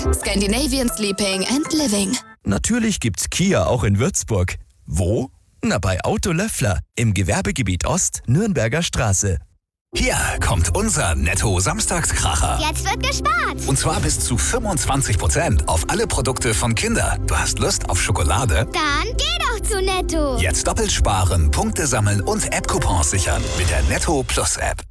Scandinavian Sleeping and Living. Natürlich gibt's Kia auch in Würzburg. Wo? Na, bei Auto Löffler im Gewerbegebiet Ost, Nürnberger Straße. Hier kommt unser Netto-Samstagskracher. Jetzt wird gespart. Und zwar bis zu 25% auf alle Produkte von Kinder. Du hast Lust auf Schokolade? Dann geh doch zu Netto. Jetzt doppelt sparen, Punkte sammeln und App-Coupons sichern mit der Netto Plus App.